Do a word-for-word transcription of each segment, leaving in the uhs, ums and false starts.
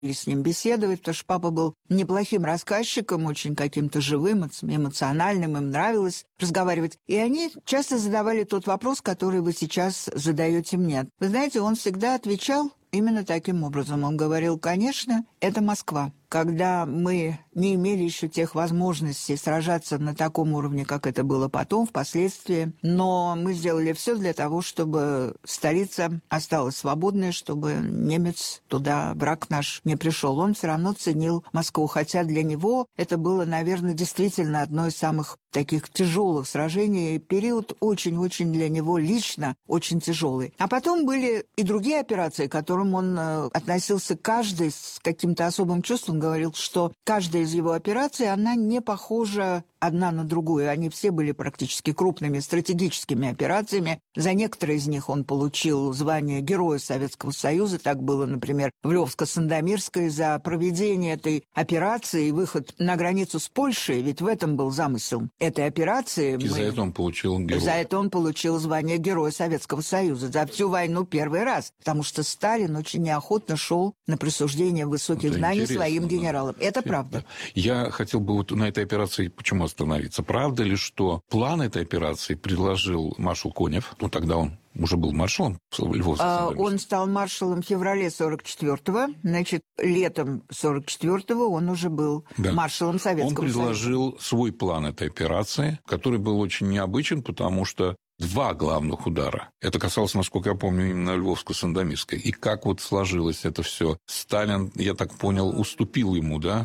или с ним беседовать, потому что папа был неплохим рассказчиком, очень каким-то живым, эмоциональным, им нравилось разговаривать. И они часто задавали тот вопрос, который вы сейчас задаете мне. Вы знаете, он всегда отвечал именно таким образом. Он говорил, конечно, это Москва. Когда мы не имели еще тех возможностей сражаться на таком уровне, как это было потом, впоследствии, но мы сделали все для того, чтобы столица осталась свободной, чтобы немец туда, враг наш, не пришел. Он все равно ценил Москву, хотя для него это было, наверное, действительно одно из самых таких тяжелых сражений, период очень-очень для него лично очень тяжелый. А потом были и другие операции, к которым он э, относился каждый с каким-то особым чувством, говорил, что каждая из его операций, она не похожа одна на другую. Они все были практически крупными стратегическими операциями. За некоторые из них он получил звание Героя Советского Союза. Так было, например, в Левско-Сандомирской за проведение этой операции и выход на границу с Польшей. Ведь в этом был замысел этой операции. И мы... за это он получил героя. За это он получил звание Героя Советского Союза. За всю войну первый раз. Потому что Сталин очень неохотно шел на присуждение высоких это знаний своим генералам. Да. Это правда. Да. Я хотел бы вот на этой операции почему остановиться. Правда ли, что план этой операции предложил маршал Конев? Ну, тогда он уже был маршалом Львовского. А, он стал маршалом в феврале сорок четвёртого. Значит, летом сорок четвёртого он уже был да. маршалом Советского Союза. Он предложил Союза. свой план этой операции, который был очень необычен, потому что два главных удара. Это касалось, насколько я помню, именно Львовско-Сандомирской. И как вот сложилось это все? Сталин, я так понял, уступил ему, да?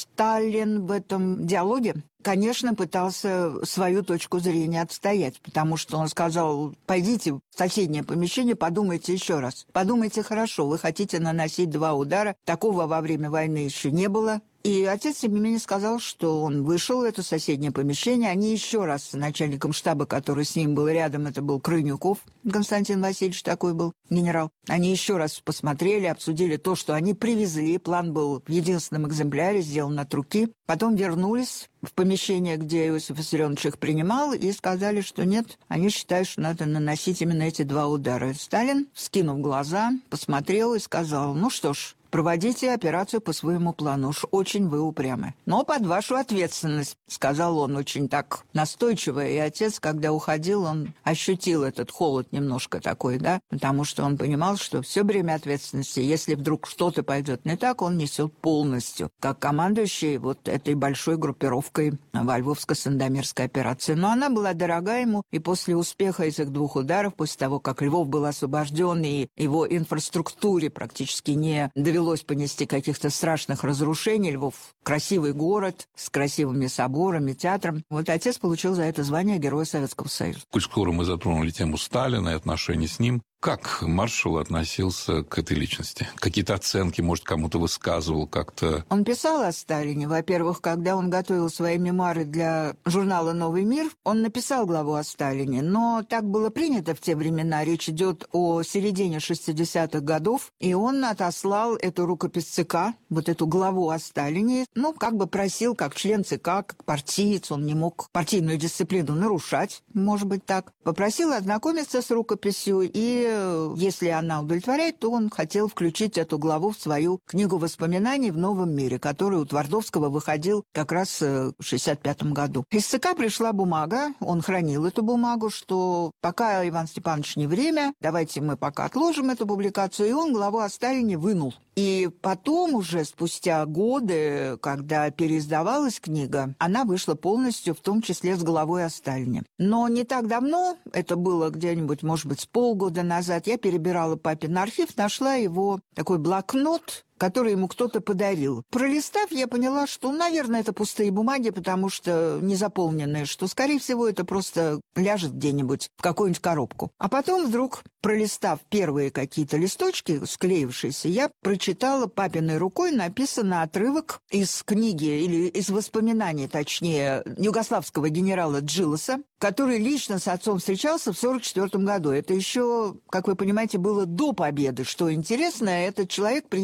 Сталин в этом диалоге, конечно, пытался свою точку зрения отстоять, потому что он сказал, пойдите в соседнее помещение, подумайте еще раз. Подумайте хорошо, вы хотите наносить два удара. Такого во время войны еще не было. И отец, тем не менее, сказал, что он вышел в это соседнее помещение. Они еще раз с начальником штаба, который с ним был рядом, это был Крынюков, Константин Васильевич такой был, генерал. Они еще раз посмотрели, обсудили то, что они привезли. План был в единственном экземпляре, сделан от руки. Потом вернулись в помещение, где Иосиф Виссарионович их принимал, и сказали, что нет, они считают, что надо наносить именно эти два удара. Сталин, вскинув глаза, посмотрел и сказал, ну что ж, проводите операцию по своему плану. Уж очень вы упрямы. Но под вашу ответственность, сказал он очень так настойчиво. И отец, когда уходил, он ощутил этот холод немножко такой, да, потому что он понимал, что все бремя ответственности, если вдруг что-то пойдет не так, он несет полностью, как командующий вот этой большой группировкой во Львовско-Сандомирской операции. Но она была дорога ему, и после успеха этих двух ударов, после того, как Львов был освобожден, и его инфраструктуре практически не довелось Довелось понести каких-то страшных разрушений. Львов – красивый город с красивыми соборами, театром. Вот отец получил за это звание Героя Советского Союза. Коль скоро мы затронули тему Сталина и отношения с ним, как маршал относился к этой личности? Какие-то оценки, может, кому-то высказывал как-то? Он писал о Сталине. Во-первых, когда он готовил свои мемуары для журнала «Новый мир», он написал главу о Сталине. Но так было принято в те времена. Речь идет о середине шестидесятых годов. И он отослал эту рукопись ЦК, вот эту главу о Сталине. Ну, как бы просил, как член ЦК, как партиец. Он не мог партийную дисциплину нарушать, может быть, так. Попросил ознакомиться с рукописью и если она удовлетворяет, то он хотел включить эту главу в свою книгу воспоминаний «В новом мире», который у Твардовского выходил как раз в шестьдесят пятом году. Из ЦК пришла бумага, он хранил эту бумагу, что пока, Иван Степанович, не время, давайте мы пока отложим эту публикацию, и он главу о Сталине вынул. И потом уже, спустя годы, когда переиздавалась книга, она вышла полностью, в том числе с главой о Сталине. Но не так давно, это было где-нибудь, может быть, с полгода назад, я перебирала папин архив, нашла его такой блокнот, который ему кто-то подарил. Пролистав, я поняла, что, наверное, это пустые бумаги, потому что не заполненные, что, скорее всего, это просто ляжет где-нибудь в какую-нибудь коробку. А потом вдруг, пролистав первые какие-то листочки, склеившиеся, я прочитала папиной рукой, написано отрывок из книги, или из воспоминаний, точнее, югославского генерала Джилоса, который лично с отцом встречался в сорок четвёртом году. Это еще, как вы понимаете, было до победы. Что интересно, этот человек приехал с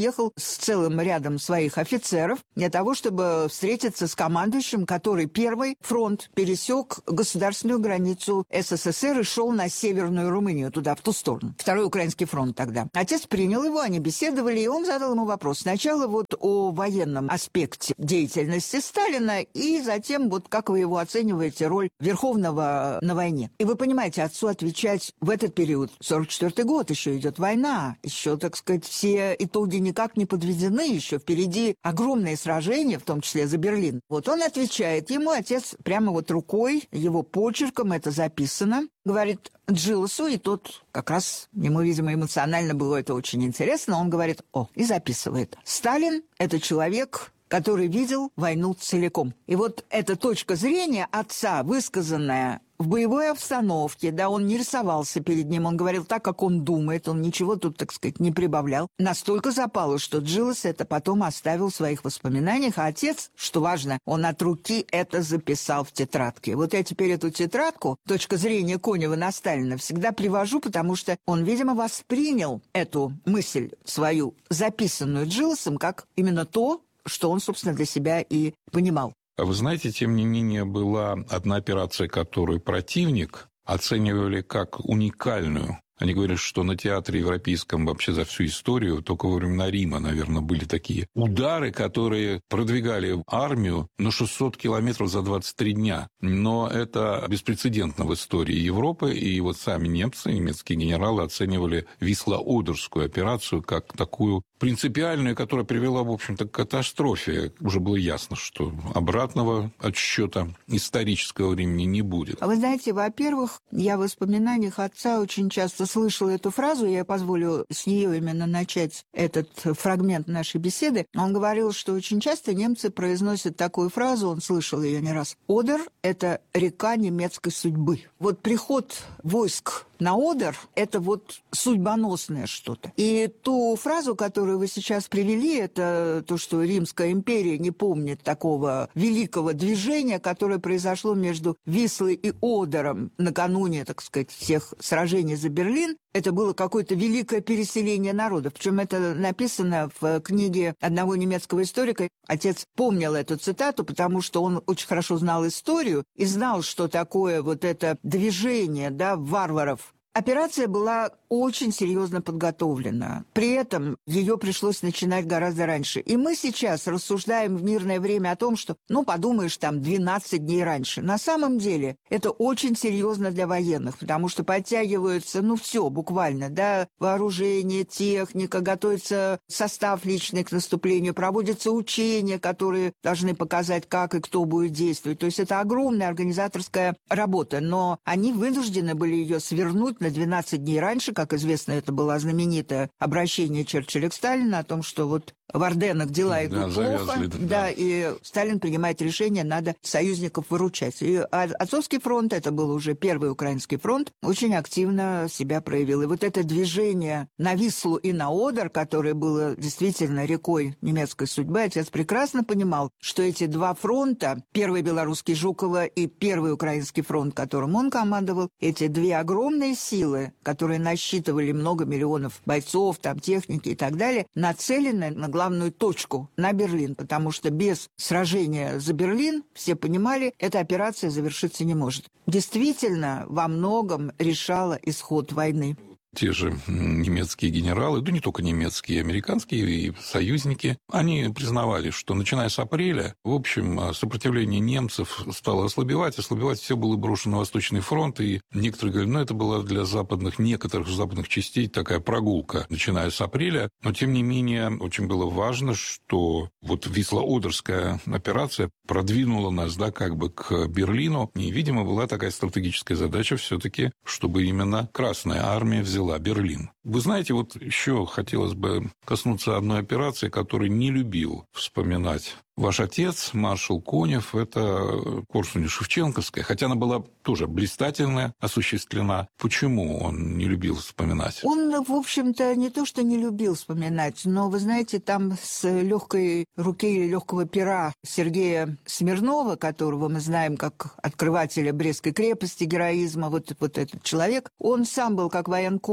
с целым рядом своих офицеров для того, чтобы встретиться с командующим, который первый фронт пересек государственную границу СССР и шел на Северную Румынию, туда, в ту сторону. Второй Украинский фронт тогда. Отец принял его, они беседовали, и он задал ему вопрос. Сначала вот о военном аспекте деятельности Сталина, и затем вот как вы его оцениваете, роль Верховного на войне. И вы понимаете, отцу отвечать в этот период, сорок четвёртый год, еще идет война, еще, так сказать, все итоги никак не подведены, еще впереди огромные сражения, в том числе за Берлин. Вот он отвечает ему, отец прямо вот рукой, его почерком это записано, говорит Джилсу, и тот как раз, ему, видимо, эмоционально было это очень интересно, он говорит, о, и записывает. Сталин – это человек, который видел войну целиком. И вот эта точка зрения отца, высказанная в боевой обстановке, да, он не рисовался перед ним, он говорил так, как он думает, он ничего тут, так сказать, не прибавлял. Настолько запало, что Джилс это потом оставил в своих воспоминаниях, а отец, что важно, он от руки это записал в тетрадке. Вот я теперь эту тетрадку, точка зрения Конева на Сталина, всегда привожу, потому что он, видимо, воспринял эту мысль свою, записанную Джилсом, как именно то, что он, собственно, для себя и понимал. А вы знаете, тем не менее, была одна операция, которую противник оценивали как уникальную. Они говорят, что на театре европейском вообще за всю историю, только во времена Рима, наверное, были такие удары, которые продвигали армию на шестьсот километров за двадцать три дня. Но это беспрецедентно в истории Европы, и вот сами немцы, немецкие генералы оценивали Висло-Одерскую операцию как такую принципиальную, которая привела, в общем-то, к катастрофе. Уже было ясно, что обратного отсчета исторического времени не будет. А вы знаете, во-первых, я в воспоминаниях отца очень часто слышала эту фразу, я позволю с нее именно начать этот фрагмент нашей беседы. Он говорил, что очень часто немцы произносят такую фразу, он слышал ее не раз. «Одер – это река немецкой судьбы». Вот приход войск на Одер – это вот судьбоносное что-то. И ту фразу, которую вы сейчас привели, это то, что Римская империя не помнит такого великого движения, которое произошло между Вислой и Одером накануне, так сказать, всех сражений за Берлин. Это было какое-то великое переселение народов. Причем это написано в книге одного немецкого историка. Отец помнил эту цитату, потому что он очень хорошо знал историю и знал, что такое вот это движение, да, варваров. Операция была очень серьезно подготовлена. При этом ее пришлось начинать гораздо раньше. И мы сейчас рассуждаем в мирное время о том, что, ну, подумаешь, там, двенадцать дней раньше. На самом деле это очень серьезно для военных, потому что подтягиваются, ну, все буквально, да, вооружение, техника, готовится состав личный к наступлению, проводятся учения, которые должны показать, как и кто будет действовать. То есть это огромная организаторская работа, но они вынуждены были ее свернуть на двенадцать дней раньше. Как известно, это было знаменитое обращение Черчилля к Сталину о том, что вот в Орденах дела идут да, плохо, завязли, да. да, и Сталин принимает решение, надо союзников выручать. И Отцовский фронт, это был уже первый Украинский фронт, очень активно себя проявил. И вот это движение на Вислу и на Одер, которое было действительно рекой немецкой судьбы, отец прекрасно понимал, что эти два фронта, первый белорусский Жукова и первый Украинский фронт, которым он командовал, эти две огромные силы, которые насчитывали много миллионов бойцов, там, техники и так далее, нацелены на главную точку, на Берлин, потому что без сражения за Берлин, все понимали, эта операция завершиться не может. Действительно, во многом решала исход войны. Те же немецкие генералы, да не только немецкие, американские и союзники, они признавали, что начиная с апреля, в общем, сопротивление немцев стало ослабевать, ослабевать все было брошено на Восточный фронт, и некоторые говорят, ну, это была для западных, некоторых западных частей такая прогулка, начиная с апреля, но, тем не менее, очень было важно, что вот Висло-Одерская операция продвинула нас, да, как бы к Берлину, и, видимо, была такая стратегическая задача все-таки, чтобы именно Красная Армия взяла Берлин. Вы знаете, вот еще хотелось бы коснуться одной операции, которую не любил вспоминать ваш отец, маршал Конев, это Корсунь-Шевченковская, хотя она была тоже блистательно осуществлена. Почему он не любил вспоминать? Он, в общем-то, не то, что не любил вспоминать, но, вы знаете, там с легкой руки или легкого пера Сергея Смирнова, которого мы знаем как открывателя Брестской крепости, героизма, вот, вот этот человек, он сам был как военкор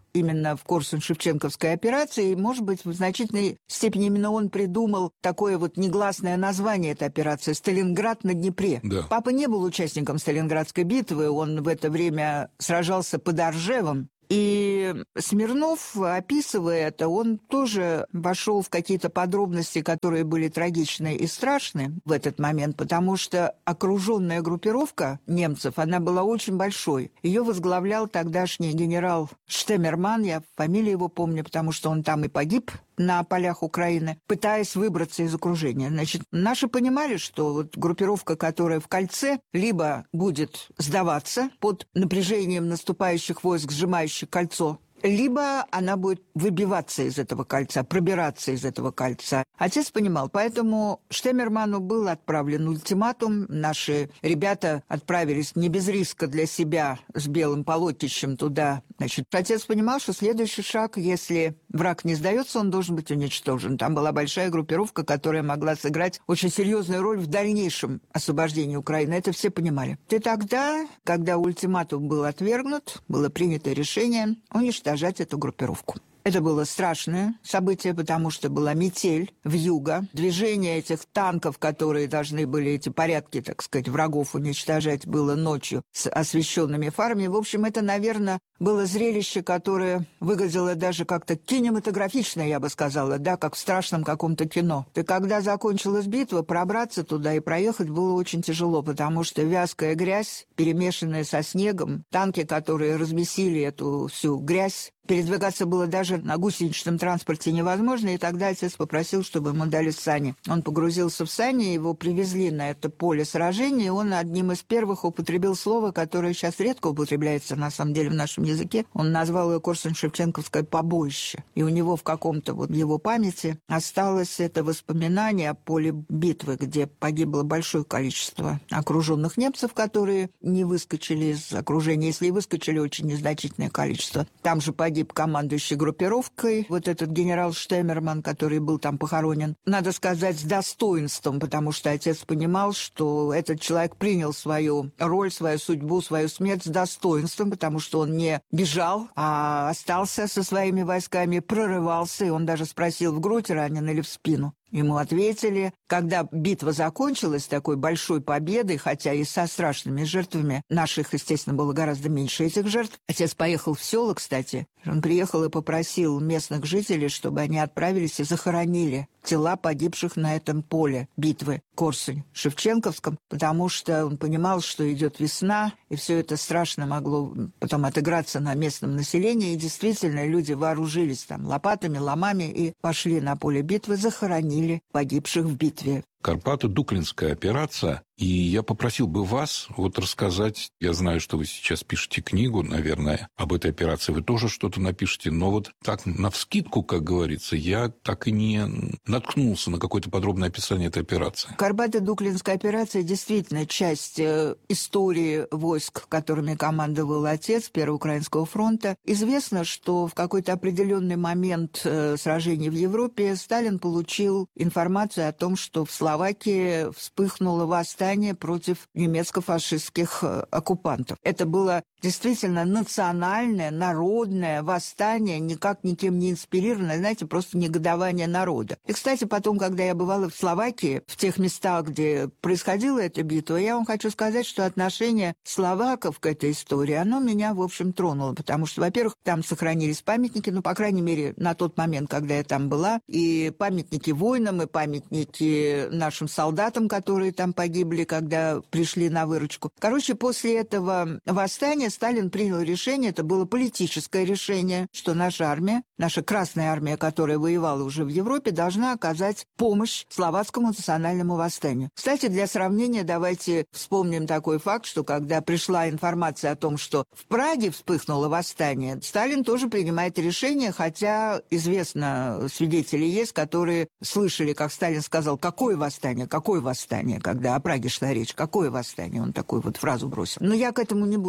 именно в Корсунь-Шевченковской операции, и, может быть, в значительной степени именно он придумал такое вот негласное название этой операции — «Сталинград на Днепре». Да. Папа не был участником Сталинградской битвы, он в это время сражался под Оржевом. И Смирнов, описывая это, он тоже вошел в какие-то подробности, которые были трагичны и страшны в этот момент, потому что окруженная группировка немцев, она была очень большой. Ее возглавлял тогдашний генерал Штемерман, я фамилию его помню, потому что он там и погиб на полях Украины, пытаясь выбраться из окружения. Значит, наши понимали, что вот группировка, которая в кольце, либо будет сдаваться под напряжением наступающих войск, сжимающих кольцо, либо она будет выбиваться из этого кольца, пробираться из этого кольца. Отец понимал, поэтому Штемерману был отправлен ультиматум. Наши ребята отправились не без риска для себя с белым полотнищем туда. Значит, отец понимал, что следующий шаг, если враг не сдается, он должен быть уничтожен. Там была большая группировка, которая могла сыграть очень серьезную роль в дальнейшем освобождении Украины. Это все понимали. И тогда, когда ультиматум был отвергнут, было принято решение уничтожить эту группировку. Это было страшное событие, потому что была метель вьюга. Движение этих танков, которые должны были эти порядки, так сказать, врагов уничтожать, было ночью с освещенными фарами. В общем, это, наверное, было зрелище, которое выглядело даже как-то кинематографично, я бы сказала, да, как в страшном каком-то кино. И когда закончилась битва, пробраться туда и проехать было очень тяжело, потому что вязкая грязь, перемешанная со снегом, танки, которые размесили эту всю грязь, передвигаться было даже на гусеничном транспорте невозможно, и тогда отец попросил, чтобы ему дали сани. Он погрузился в сани, его привезли на это поле сражения, и он одним из первых употребил слово, которое сейчас редко употребляется, на самом деле, в нашем языке. Он назвал ее Корсунь-Шевченковское побоище. И у него в каком-то вот его памяти осталось это воспоминание о поле битвы, где погибло большое количество окруженных немцев, которые не выскочили из окружения. Если и выскочили, очень незначительное количество. Там же погиб командующий группировкой, вот этот генерал Штемерман, который был там похоронен, надо сказать, с достоинством, потому что отец понимал, что этот человек принял свою роль, свою судьбу, свою смерть с достоинством, потому что он не бежал, а остался со своими войсками, прорывался, и он даже спросил, в грудь ранен или в спину. Ему ответили. Когда битва закончилась такой большой победой, хотя и со страшными жертвами, наших, естественно, было гораздо меньше этих жертв. Отец поехал в село, кстати. Он приехал и попросил местных жителей, чтобы они отправились и захоронили тела погибших на этом поле битвы Корсунь-Шевченковском, потому что он понимал, что идет весна, и все это страшно могло потом отыграться на местном населении. И действительно, люди вооружились там лопатами, ломами и пошли на поле битвы, захоронили погибших в битве. Карпато-Дуклинская операция, и я попросил бы вас вот рассказать, я знаю, что вы сейчас пишете книгу, наверное, об этой операции, вы тоже что-то напишете, но вот так навскидку, как говорится, я так и не наткнулся на какое-то подробное описание этой операции. Карпато-Дуклинская операция действительно часть э, истории войск, которыми командовал отец Первого Украинского фронта. Известно, что в какой-то определенный момент э, сражений в Европе Сталин получил информацию о том, что в Словакии вспыхнуло восстание против немецко-фашистских оккупантов. Это было действительно национальное, народное восстание, никак никем не инспирированное, знаете, просто негодование народа. И, кстати, потом, когда я бывала в Словакии, в тех местах, где происходила эта битва, я вам хочу сказать, что отношение словаков к этой истории, оно меня, в общем, тронуло, потому что, во-первых, там сохранились памятники, ну, по крайней мере, на тот момент, когда я там была, и памятники воинам, и памятники нашим солдатам, которые там погибли, когда пришли на выручку. Короче, после этого восстания Сталин принял решение, это было политическое решение, что наша армия, наша Красная армия, которая воевала уже в Европе, должна оказать помощь словацкому национальному восстанию. Кстати, для сравнения давайте вспомним такой факт, что когда пришла информация о том, что в Праге вспыхнуло восстание, Сталин тоже принимает решение, хотя известно, свидетели есть, которые слышали, как Сталин сказал, какое восстание, какое восстание, когда о Праге шла речь, какое восстание, он такую вот фразу бросил. Но я к этому не буду сейчас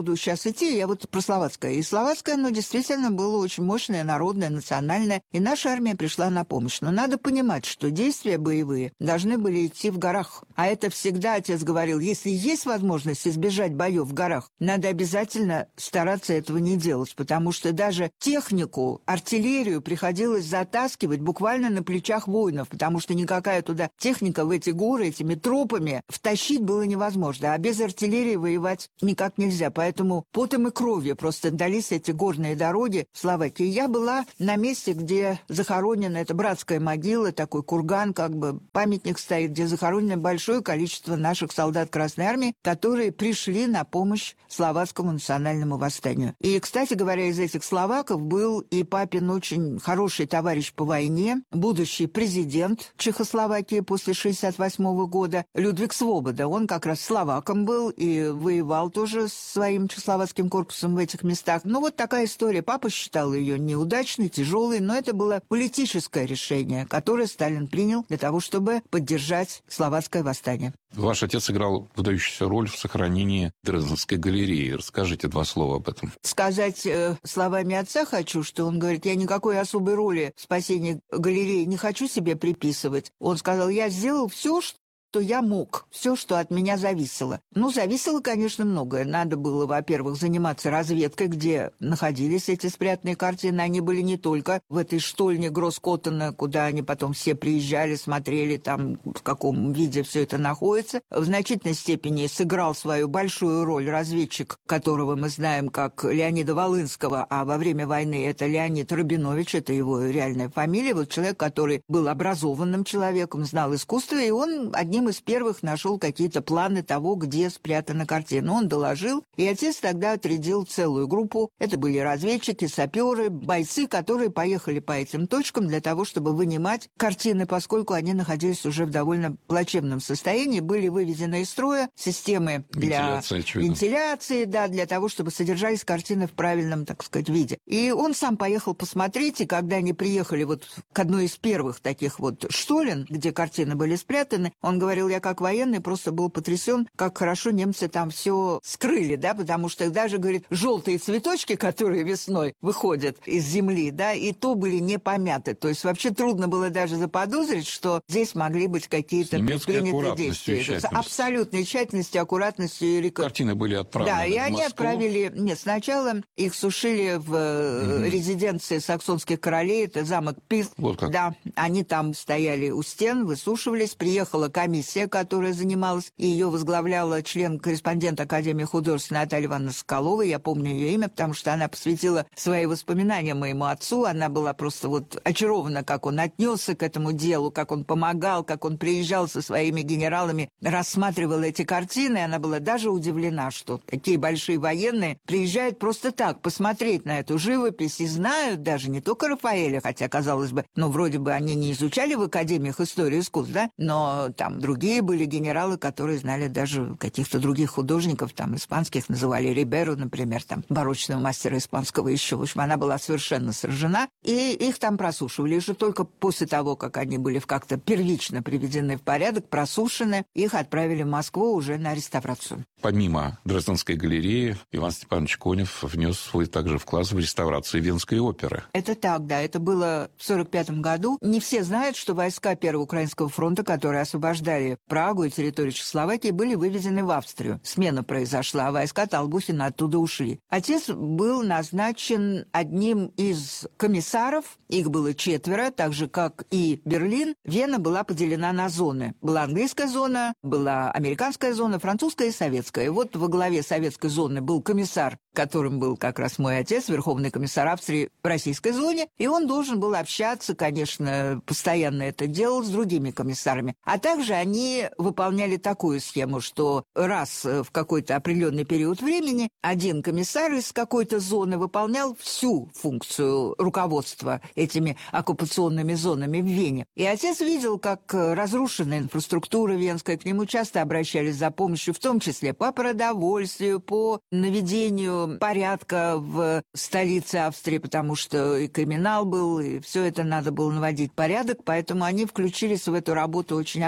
идти, я вот про словацкое. И словацкое, оно действительно было очень мощное, народное, национальное, и наша армия пришла на помощь. Но надо понимать, что действия боевые должны были идти в горах. А это всегда, отец говорил, если есть возможность избежать боев в горах, надо обязательно стараться этого не делать, потому что даже технику, артиллерию приходилось затаскивать буквально на плечах воинов, потому что никакая туда техника в эти горы, этими тропами втащить было невозможно. А без артиллерии воевать никак нельзя. Поэтому потом и кровью просто дались эти горные дороги в Словакии. Я была на месте, где захоронена эта братская могила, такой курган, как бы памятник стоит, где захоронено большое количество наших солдат Красной Армии, которые пришли на помощь словацкому национальному восстанию. И, кстати говоря, из этих словаков был и папин очень хороший товарищ по войне, будущий президент Чехословакии после шестьдесят восьмого года, Людвиг Свобода. Он как раз словаком был и воевал тоже с своим чехословацким корпусом в этих местах. Ну, вот такая история. Папа считал ее неудачной, тяжелой, но это было политическое решение, которое Сталин принял для того, чтобы поддержать словацкое восстание. Ваш отец сыграл выдающуюся роль в сохранении Дрезденской галереи. Расскажите два слова об этом. Сказать э, словами отца хочу, что он говорит, я никакой особой роли в спасении галереи не хочу себе приписывать. Он сказал, я сделал все, что то я мог, все, что от меня зависело. Ну, зависело, конечно, многое. Надо было, во-первых, заниматься разведкой, где находились эти спрятанные картины. Они были не только в этой штольне Гросскоттена, куда они потом все приезжали, смотрели, там, в каком виде все это находится. В значительной степени сыграл свою большую роль разведчик, которого мы знаем как Леонида Волынского, а во время войны это Леонид Рабинович, это его реальная фамилия. Вот человек, который был образованным человеком, знал искусство, и он одним из первых нашел какие-то планы того, где спрятана картина. Он доложил, и отец тогда отрядил целую группу. Это были разведчики, саперы, бойцы, которые поехали по этим точкам для того, чтобы вынимать картины, поскольку они находились уже в довольно плачевном состоянии, были выведены из строя системы для вентиляции, вентиляции, да, для того, чтобы содержались картины в правильном, так сказать, виде. И он сам поехал посмотреть, и когда они приехали вот к одной из первых таких вот штолен, где картины были спрятаны, он говорил, говорил, я как военный просто был потрясен, как хорошо немцы там все скрыли, да, потому что даже, говорит, желтые цветочки, которые весной выходят из земли, да, и то были не помяты. То есть вообще трудно было даже заподозрить, что здесь могли быть какие-то предприняты действия. С абсолютной тщательностью, аккуратностью. И... Картины были отправлены Да, и в они Москву. отправили... Нет, сначала их сушили в mm-hmm. резиденции саксонских королей, это замок Пис. Вот как. Да, они там стояли у стен, высушивались, приехала комиссия, которая занималась, и ее возглавляла член-корреспондент Академии художеств Наталья Ивановна Соколова. Я помню ее имя, потому что она посвятила свои воспоминания моему отцу. Она была просто вот очарована, как он отнесся к этому делу, как он помогал, как он приезжал со своими генералами, рассматривал эти картины. Она была даже удивлена, что такие большие военные приезжают просто так, посмотреть на эту живопись и знают даже не только Рафаэля, хотя, казалось бы, ну, вроде бы они не изучали в академиях историю искусств, да, но там другие были генералы, которые знали даже каких-то других художников, там, испанских, называли Риберу, например, там, барочного мастера испанского еще. В общем, она была совершенно сражена, и их там просушивали. И уже только после того, как они были как-то первично приведены в порядок, просушены, их отправили в Москву уже на реставрацию. Помимо Дрезденской галереи, Иван Степанович Конев внес свой также вклад в реставрацию Венской оперы. Это так, да. Это было в сорок пятом году. Не все знают, что войска Первого Украинского фронта, которые освобождали Прагу и территорию Чехословакии, были вывезены в Австрию. Смена произошла, а войска Толбухина оттуда ушли. Отец был назначен одним из комиссаров. Их было четверо, так же, как и Берлин. Вена была поделена на зоны. Была английская зона, была американская зона, французская и советская. И вот во главе советской зоны был комиссар, которым был как раз мой отец, верховный комиссар Австрии в российской зоне. И он должен был общаться, конечно, постоянно это делал с другими комиссарами. А также они выполняли такую схему, что раз в какой-то определенный период времени один комиссар из какой-то зоны выполнял всю функцию руководства этими оккупационными зонами в Вене. И отец видел, как разрушена инфраструктура венская, к нему часто обращались за помощью, в том числе по продовольствию, по наведению порядка в столице Австрии, потому что и криминал был, и все это надо было наводить порядок, поэтому они включились в эту работу очень активно.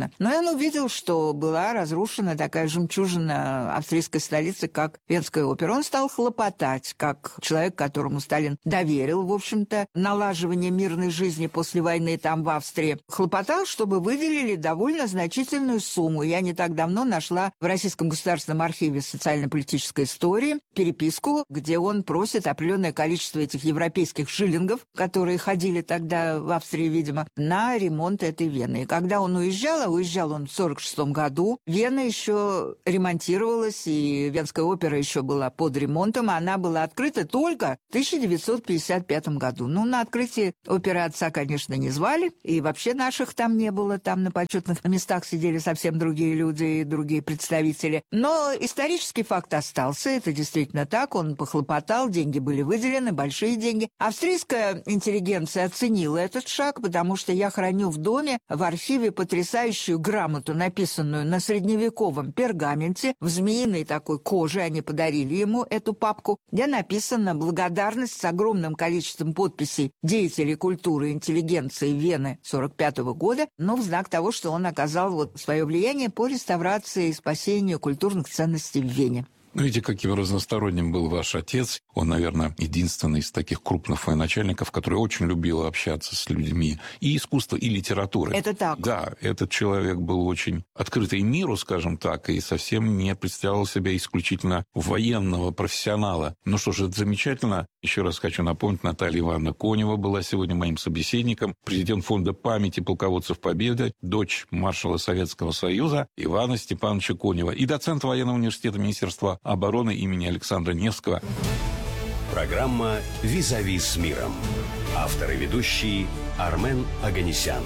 Вена. Но он увидел, что была разрушена такая жемчужина австрийской столицы, как Венская опера. Он стал хлопотать, как человек, которому Сталин доверил, в общем-то, налаживание мирной жизни после войны там, в Австрии. Хлопотал, чтобы выделили довольно значительную сумму. Я не так давно нашла в Российском государственном архиве социально-политической истории переписку, где он просит определенное количество этих европейских шиллингов, которые ходили тогда в Австрии, видимо, на ремонт этой Вены. И когда он уезжал, а уезжал он в сорок шестом году, Вена еще ремонтировалась, и Венская опера еще была под ремонтом, а она была открыта только в тысяча девятьсот пятьдесят пятом году. Ну, на открытие оперы отца, конечно, не звали, и вообще наших там не было, там на почетных местах сидели совсем другие люди и другие представители. Но исторический факт остался, это действительно так, он похлопотал, деньги были выделены, большие деньги. Австрийская интеллигенция оценила этот шаг, потому что я храню в доме, в архиве, потрясающую грамоту, написанную на средневековом пергаменте, в змеиной такой коже, они подарили ему эту папку, где написана благодарность с огромным количеством подписей деятелей культуры и интеллигенции Вены сорок пятого года, но в знак того, что он оказал вот свое влияние по реставрации и спасению культурных ценностей в Вене. Видите, каким разносторонним был ваш отец. Он, наверное, единственный из таких крупных военачальников, который очень любил общаться с людьми и искусства, и литературы. Это так. Да, этот человек был очень открытый миру, скажем так, и совсем не представлял себя исключительно военного профессионала. Ну что ж, это замечательно. Еще раз хочу напомнить, Наталья Ивановна Конева была сегодня моим собеседником, президент Фонда памяти полководцев Победы, дочь маршала Советского Союза Ивана Степановича Конева и доцент военного университета Министерства обороны имени Александра Невского. Программа «Визави с миром». Автор и ведущий Армен Оганесян.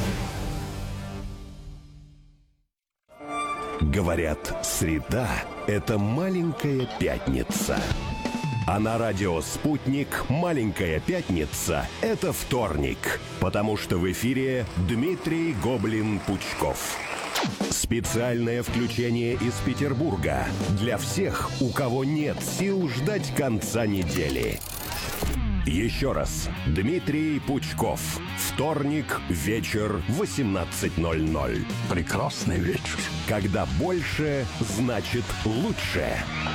Говорят, среда – это маленькая пятница. А на радио «Спутник» маленькая пятница – это вторник. Потому что в эфире Дмитрий Гоблин-Пучков. Специальное включение из Петербурга для всех, у кого нет сил ждать конца недели. Еще раз. Дмитрий Пучков. Вторник, вечер, восемнадцать ноль ноль. Прекрасный вечер. Когда больше, значит лучше.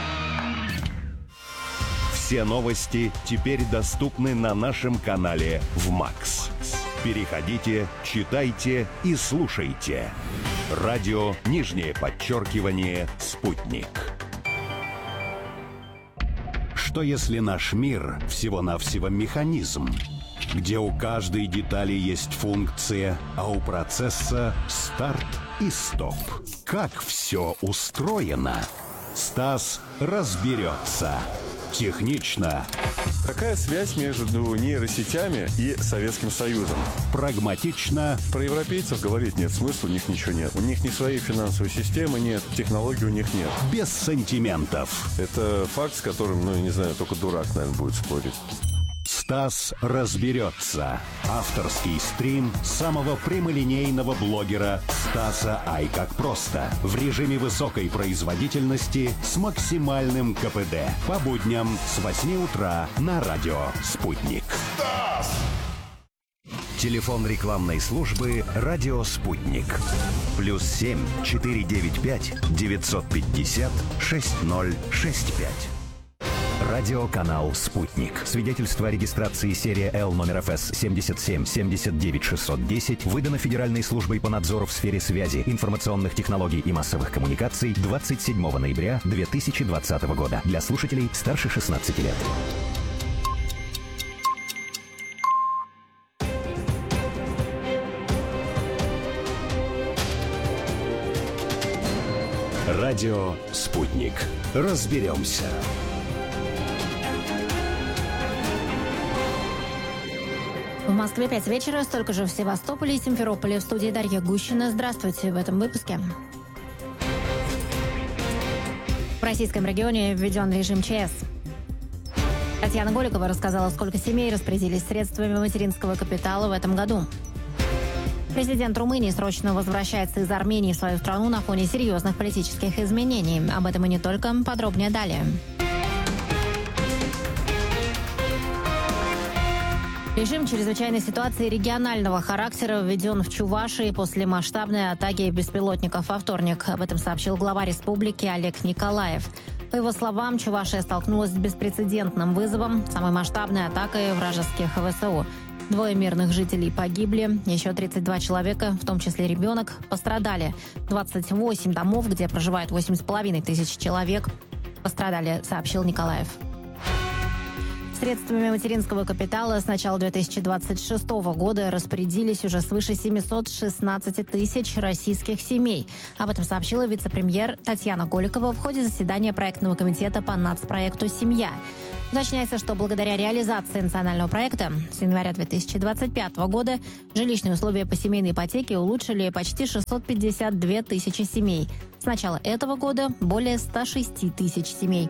Все новости теперь доступны на нашем канале в МАКС. Переходите, читайте и слушайте. Радио, нижнее подчеркивание, «Спутник». Что если наш мир всего-навсего механизм, где у каждой детали есть функция, а у процесса старт и стоп? Как все устроено? Стас разберется. Технично. Какая связь между нейросетями и Советским Союзом? Прагматично. Про европейцев говорить нет смысла, у них ничего нет. У них ни своей финансовой системы нет, технологий у них нет. Без сантиментов. Это факт, с которым, ну, я не знаю, только дурак, наверное, будет спорить. Стас разберется. Авторский стрим самого прямолинейного блогера Стаса Ай как просто. В режиме высокой производительности с максимальным ка пэ дэ. По будням с восьми утра на радио «Спутник». Стас! Телефон рекламной службы «Радио Спутник». Плюс семь четыре девять пять девятьсот пятьдесят шесть ноль шесть пять. Радиоканал «Спутник». Свидетельство о регистрации серия Л номер эф эс семьдесят семь семьдесят девять шестьсот десять выдано Федеральной службой по надзору в сфере связи, информационных технологий и массовых коммуникаций двадцать седьмого ноября две тысячи двадцатого года. Для слушателей старше шестнадцати лет. Радио «Спутник». Разберемся. В Москве пять вечера, столько же в Севастополе и Симферополе. В студии Дарья Гущина. Здравствуйте в этом выпуске. В российском регионе введен режим ЧС. Татьяна Голикова рассказала, сколько семей распорядились средствами материнского капитала в этом году. Президент Румынии срочно возвращается из Армении в свою страну на фоне серьезных политических изменений. Об этом и не только. Подробнее далее. Режим чрезвычайной ситуации регионального характера введен в Чувашии после масштабной атаки беспилотников во вторник. Об этом сообщил глава республики Олег Николаев. По его словам, Чувашия столкнулась с беспрецедентным вызовом, самой масштабной атакой вражеских ВСУ. Двое мирных жителей погибли, еще тридцать два человека, в том числе ребенок, пострадали. двадцать восемь домов, где проживает восемь с половиной тысяч человек, пострадали, сообщил Николаев. Средствами материнского капитала с начала две тысячи двадцать шестого года распорядились уже свыше семьсот шестнадцать тысяч российских семей. Об этом сообщила вице-премьер Татьяна Голикова в ходе заседания проектного комитета по нацпроекту «Семья». Уточняется, что благодаря реализации национального проекта с января две тысячи двадцать пятого года жилищные условия по семейной ипотеке улучшили почти шестьсот пятьдесят две тысячи семей. С начала этого года более ста шести тысяч семей.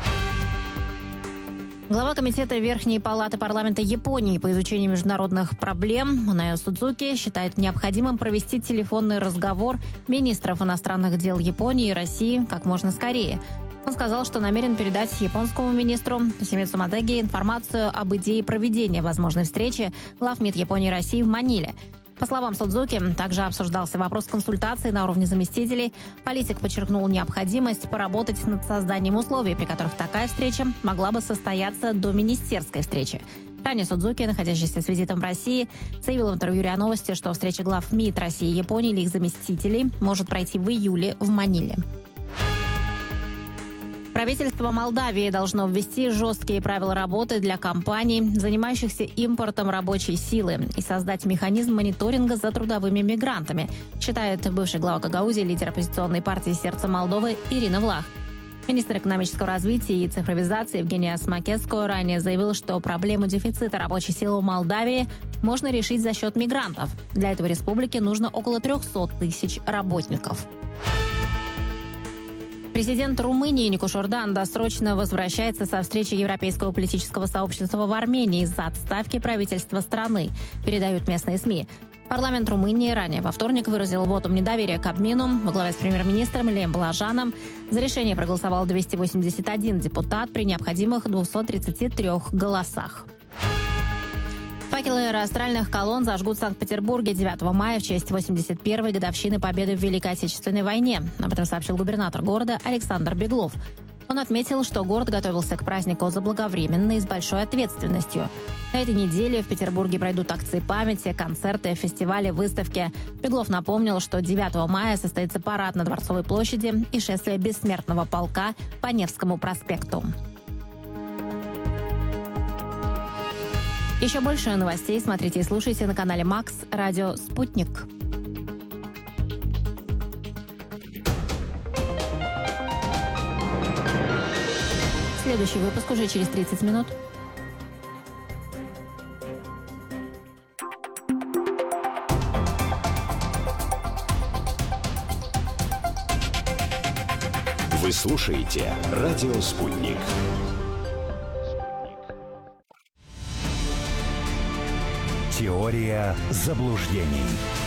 Глава комитета Верхней палаты парламента Японии по изучению международных проблем Нао Судзуки считает необходимым провести телефонный разговор министров иностранных дел Японии и России как можно скорее. Он сказал, что намерен передать японскому министру Тосимицу Модеги информацию об идее проведения возможной встречи глав МИД Японии и России в Маниле. По словам Судзуки, также обсуждался вопрос консультаций на уровне заместителей. Политик подчеркнул необходимость поработать над созданием условий, при которых такая встреча могла бы состояться до министерской встречи. Ранее Судзуки, находящийся с визитом в России, заявил в интервью РИА Новости, что встреча глав МИД России и Японии или их заместителей может пройти в июле в Маниле. Правительство Молдавии должно ввести жесткие правила работы для компаний, занимающихся импортом рабочей силы, и создать механизм мониторинга за трудовыми мигрантами, считает бывший глава Гагаузии, лидер оппозиционной партии «Сердце Молдовы» Ирина Влах. Министр экономического развития и цифровизации Евгения Смакеско ранее заявил, что проблему дефицита рабочей силы в Молдавии можно решить за счет мигрантов. Для этого республике нужно около трехсот тысяч работников. Президент Румынии Никош Ордан досрочно возвращается со встречи Европейского политического сообщества в Армении из-за отставки правительства страны, передают местные СМИ. Парламент Румынии ранее во вторник выразил вотум недоверия Кабмину во главе с премьер-министром Ильем Блажаном. За решение проголосовал двести восемьдесят один депутат при необходимых двухстах тридцати трёх голосах. Факелы аэростальных колонн зажгут в Санкт-Петербурге девятого мая в честь восемьдесят первой годовщины победы в Великой Отечественной войне. Об этом сообщил губернатор города Александр Беглов. Он отметил, что город готовился к празднику заблаговременно и с большой ответственностью. На этой неделе в Петербурге пройдут акции памяти, концерты, фестивали, выставки. Беглов напомнил, что девятого мая состоится парад на Дворцовой площади и шествие бессмертного полка по Невскому проспекту. Еще больше новостей смотрите и слушайте на канале Макс Радио Спутник. Следующий выпуск уже через тридцать минут. Вы слушаете «Радио Спутник». Теория заблуждений.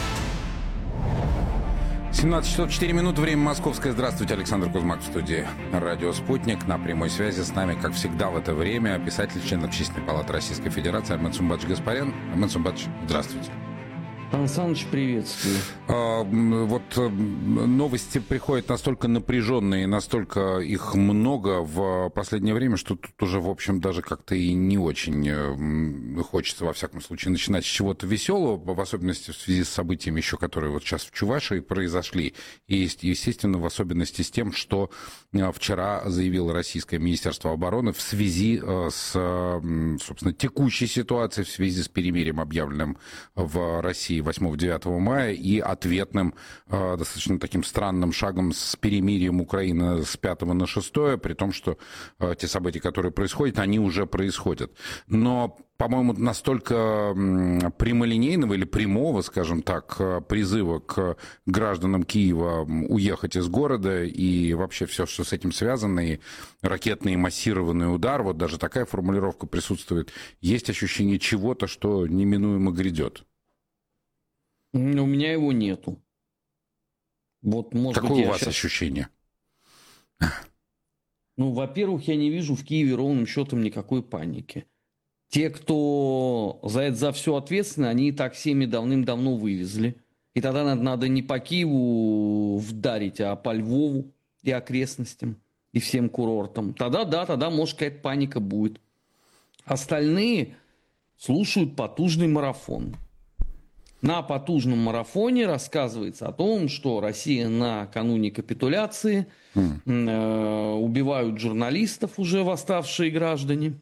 семнадцать часов четыре минуты, время московское. Здравствуйте, Александр Кузьмак в студии «Радио Спутник». На прямой связи с нами, как всегда в это время, писатель, член Общественной палаты Российской Федерации Армен Сумбатович Гаспарян. Армен Сумбатович, здравствуйте. Сан Саныч, приветствую. А, вот новости приходят настолько напряженные, настолько их много в последнее время, что тут уже, в общем, даже как-то и не очень хочется, во всяком случае, начинать с чего-то веселого, в особенности в связи с событиями еще, которые вот сейчас в Чувашии произошли, и, естественно, в особенности с тем, что вчера заявило Российское Министерство обороны в связи с, собственно, текущей ситуацией, в связи с перемирием, объявленным в России восьмого-девятого мая, и ответным э, достаточно таким странным шагом с перемирием Украины с пятого на шестое, при том, что э, те события, которые происходят, они уже происходят. Но, по-моему, настолько э, прямолинейного или прямого, скажем так, призыва к гражданам Киева уехать из города и вообще все, что с этим связано, и ракетный и массированный удар, вот даже такая формулировка присутствует, есть ощущение чего-то, что неминуемо грядет. У меня его нету. Вот, может Какое быть, у вас сейчас... ощущение? Ну, во-первых, я не вижу в Киеве ровным счетом никакой паники. Те, кто за это за все ответственны, они и так всеми давным-давно вывезли. И тогда надо, надо не по Киеву вдарить, а по Львову и окрестностям, и всем курортам. Тогда да, тогда может какая-то паника будет. Остальные слушают потужный марафон. На потужном марафоне рассказывается о том, что Россия накануне капитуляции, mm. э, убивают журналистов, уже восставшие граждане,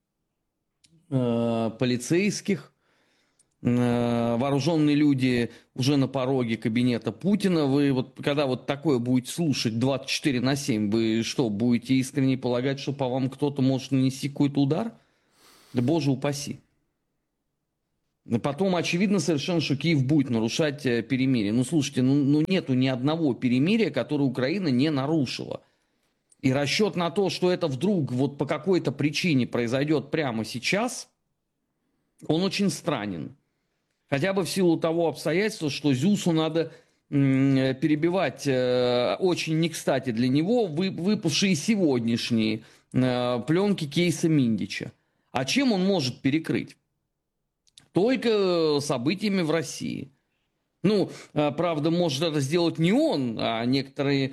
э, полицейских, э, вооруженные люди уже на пороге кабинета Путина. Вы вот, когда вот такое будете слушать двадцать четыре на семь, вы что, будете искренне полагать, что по вам кто-то может нанести какой-то удар? Да боже упаси. Потом очевидно совершенно, что Киев будет нарушать перемирие. Ну, слушайте, ну, ну нету ни одного перемирия, которое Украина не нарушила. И расчет на то, что это вдруг вот по какой-то причине произойдет прямо сейчас, он очень странен. Хотя бы в силу того обстоятельства, что Зюсу надо м- перебивать э, очень не кстати для него вы- выпавшие сегодняшние э, пленки кейса Миндича. А чем он может перекрыть? Только событиями в России. Ну, правда, может это сделать не он, а некоторые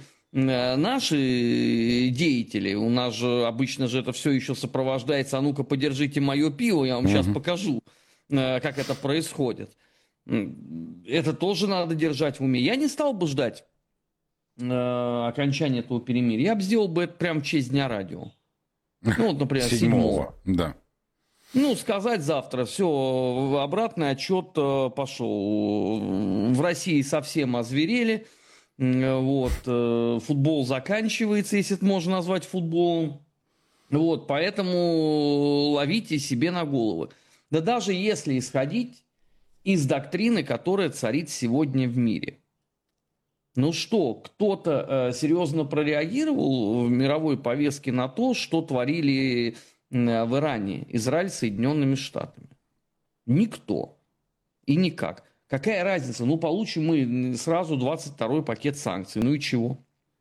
наши деятели. У нас же обычно же это все еще сопровождается. А ну-ка, подержите мое пиво, я вам сейчас uh-huh. покажу, как это происходит. Это тоже надо держать в уме. Я не стал бы ждать окончания этого перемирия. Я бы сделал бы это прямо в честь Дня радио. Ну, вот, например, седьмого. Да. Ну, сказать завтра, все, обратный отчет пошел. В России совсем озверели. Вот, футбол заканчивается, если это можно назвать футболом. Вот, поэтому ловите себе на головы. Да даже если исходить из доктрины, которая царит сегодня в мире. Ну что, кто-то э, серьезно прореагировал в мировой повестке на то, что творили в Иране Израиль с Соединенными Штатами? Никто. И никак. Какая разница? Ну, получим мы сразу двадцать второй пакет санкций. Ну и чего?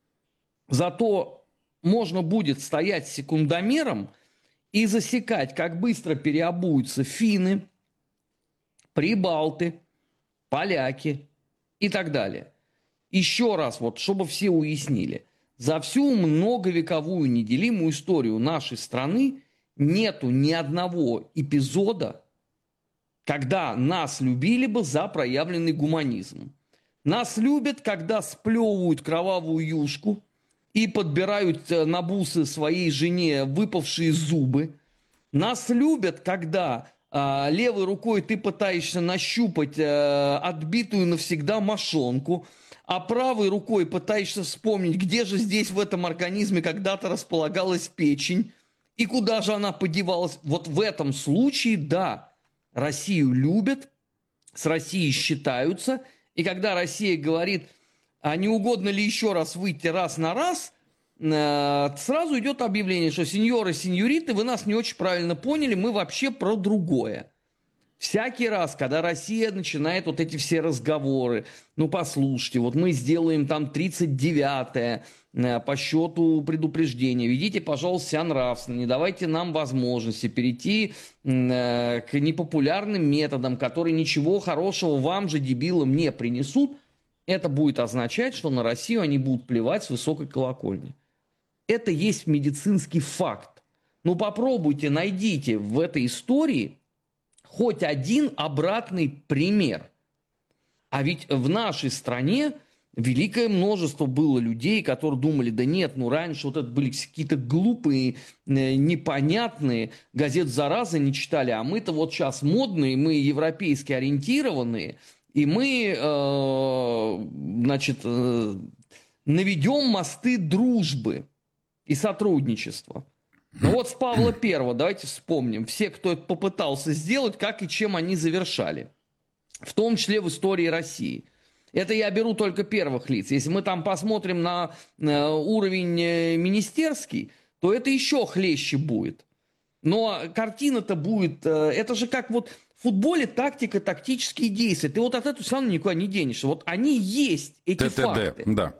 Зато можно будет стоять секундомером и засекать, как быстро переобуются финны, прибалты, поляки и так далее. Еще раз, вот, чтобы все уяснили. За всю многовековую неделимую историю нашей страны нету ни одного эпизода, когда нас любили бы за проявленный гуманизм. Нас любят, когда сплевывают кровавую юшку и подбирают на бусы своей жене выпавшие зубы. Нас любят, когда э, левой рукой ты пытаешься нащупать э, отбитую навсегда мошонку, а правой рукой пытаешься вспомнить, где же здесь в этом организме когда-то располагалась печень, и куда же она подевалась? Вот в этом случае, да, Россию любят, с Россией считаются. И когда Россия говорит, а не угодно ли еще раз выйти раз на раз, сразу идет объявление, что сеньоры, сеньориты, вы нас не очень правильно поняли, мы вообще про другое. Всякий раз, когда Россия начинает вот эти все разговоры, ну, послушайте, вот мы сделаем там тридцать девятое по счету предупреждения, ведите, пожалуйста, себя нравственно, не давайте нам возможности перейти к непопулярным методам, которые ничего хорошего вам же, дебилам, не принесут, это будет означать, что на Россию они будут плевать с высокой колокольни. Это есть медицинский факт. Ну, попробуйте, найдите в этой истории хоть один обратный пример. А ведь в нашей стране великое множество было людей, которые думали, да нет, ну раньше вот это были какие-то глупые, непонятные, газет «Зараза» не читали, а мы-то вот сейчас модные, мы европейски ориентированные, и мы, э, значит, э, наведем мосты дружбы и сотрудничества. Ну вот с Павла Первого давайте вспомним. Все, кто это попытался сделать, как и чем они завершали. В том числе в истории России. Это я беру только первых лиц. Если мы там посмотрим на, на уровень министерский, то это еще хлеще будет. Но картина-то будет... Это же как вот в футболе тактика, тактические действия. Ты вот от этого все равно никуда не денешься. Вот они есть, эти ТТД, факты. Да.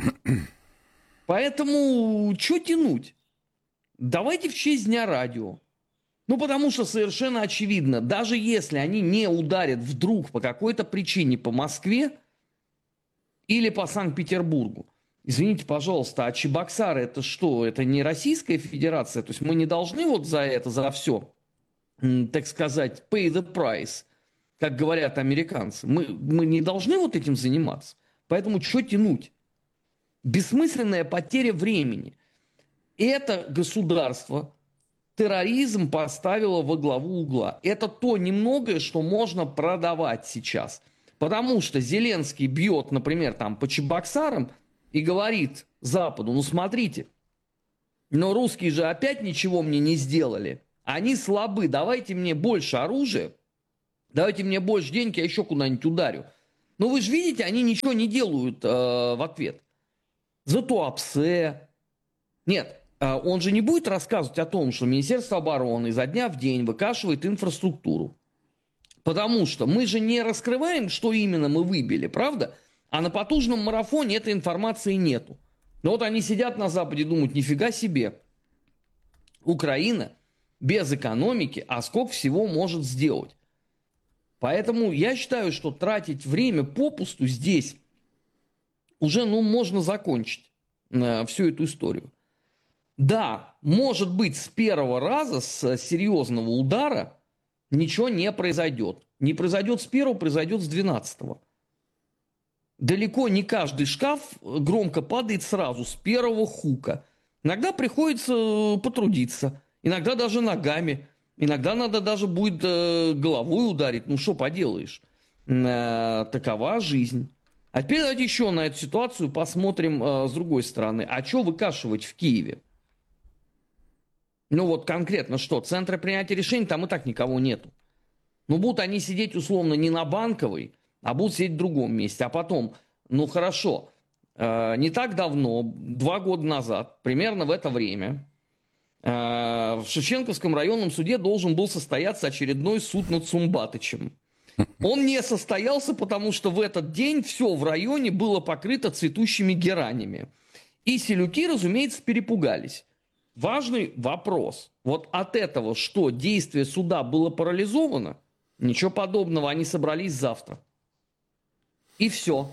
Поэтому что тянуть? Давайте в честь Дня радио. Ну, потому что совершенно очевидно, даже если они не ударят вдруг по какой-то причине по Москве или по Санкт-Петербургу, извините, пожалуйста, а Чебоксары это что? Это не Российская Федерация? То есть мы не должны вот за это, за все, так сказать, pay the price, как говорят американцы. Мы, мы не должны вот этим заниматься. Поэтому что тянуть? Бессмысленная потеря времени. Это государство терроризм поставило во главу угла. Это то немногое, что можно продавать сейчас. Потому что Зеленский бьет, например, там по Чебоксарам и говорит Западу, ну смотрите, но русские же опять ничего мне не сделали. Они слабы, давайте мне больше оружия, давайте мне больше денег, я еще куда-нибудь ударю. Но вы же видите, они ничего не делают э, в ответ. За Туапсе. Нет, э, он же не будет рассказывать о том, что Министерство обороны изо дня в день выкашивает инфраструктуру. Потому что мы же не раскрываем, что именно мы выбили, правда? А на потужном марафоне этой информации нету. Но вот они сидят на Западе и думают, нифига себе. Украина без экономики, а сколько всего может сделать. Поэтому я считаю, что тратить время попусту здесь уже, ну, можно закончить э, всю эту историю. Да, может быть, с первого раза, с серьезного удара ничего не произойдет. Не произойдет с первого, произойдет с двенадцатого. Далеко не каждый шкаф громко падает сразу, с первого хука. Иногда приходится потрудиться, иногда даже ногами. Иногда надо даже будет э, головой ударить. Ну, что поделаешь. Э, такова жизнь. А теперь давайте еще на эту ситуацию посмотрим э, с другой стороны. А что выкашивать в Киеве? Ну, вот конкретно что? Центры принятия решений, там и так никого нету. Ну, будут они сидеть условно не на Банковой, а будут сидеть в другом месте. А потом, ну, хорошо, э, не так давно, два года назад, примерно в это время... В Шевченковском районном суде должен был состояться очередной суд над Сумбатычем. Он не состоялся, потому что в этот день все в районе было покрыто цветущими геранями. И селюки, разумеется, перепугались. Важный вопрос. Вот от этого, что действие суда было парализовано, ничего подобного, они собрались завтра. И все.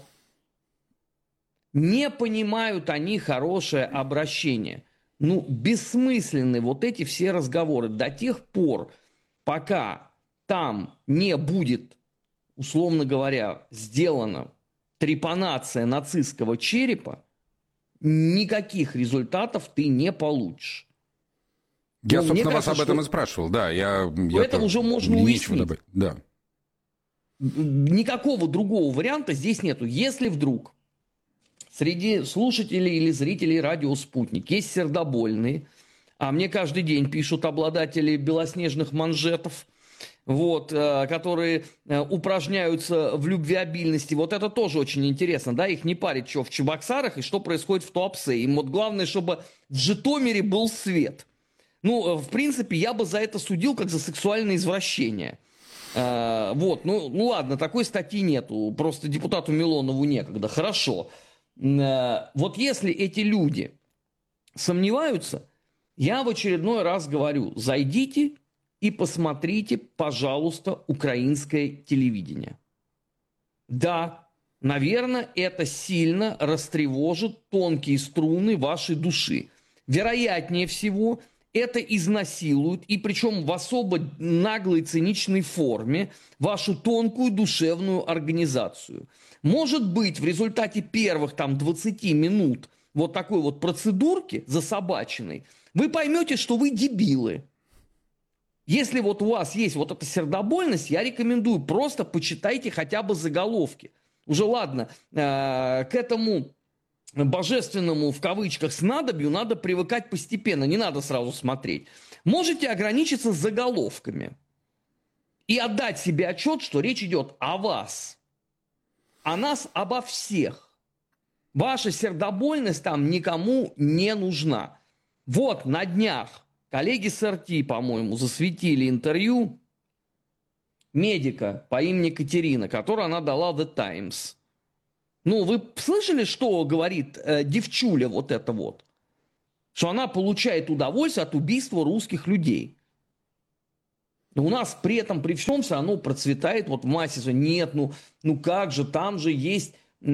Не понимают они хорошее обращение. Ну, бессмысленны вот эти все разговоры до тех пор, пока там не будет, условно говоря, сделана трепанация нацистского черепа, никаких результатов ты не получишь. Я, Но собственно, кажется, вас об этом что... и спрашивал, да. Я, я это уже можно уяснить. Добавить. Да. Никакого другого варианта здесь нету. Если вдруг среди слушателей или зрителей радио «Спутник» есть сердобольные, а мне каждый день пишут обладатели белоснежных манжетов, вот, которые упражняются в любвеобильности. Вот это тоже очень интересно, да, их не парит, что в Чебоксарах и что происходит в Туапсе. Им вот главное, чтобы в Житомире был свет. Ну, в принципе, я бы за это судил, как за сексуальное извращение. Вот, ну, ну ладно, такой статьи нету, просто депутату Милонову некогда, хорошо. Вот если эти люди сомневаются, я в очередной раз говорю, зайдите и посмотрите, пожалуйста, украинское телевидение. Да, наверное, это сильно растревожит тонкие струны вашей души. Вероятнее всего, это изнасилует, и причем в особо наглой циничной форме, вашу тонкую душевную организацию. Может быть, в результате первых там двадцати минут вот такой вот процедурки засобаченной, вы поймете, что вы дебилы. Если вот у вас есть вот эта сердобольность, я рекомендую, просто почитайте хотя бы заголовки. Уже ладно, э, к этому божественному, в кавычках, снадобью надо привыкать постепенно, не надо сразу смотреть. Можете ограничиться заголовками и отдать себе отчет, что речь идет о вас, о нас, обо всех. Ваша сердобольность там никому не нужна. Вот на днях коллеги с эр тэ, по-моему, засветили интервью медика по имени Катерина, которое она дала The Times. Ну, вы слышали, что говорит э, девчуля вот это вот? Что она получает удовольствие от убийства русских людей. У нас при этом, при всем все оно процветает вот в массе. Нет, ну, ну как же, там же есть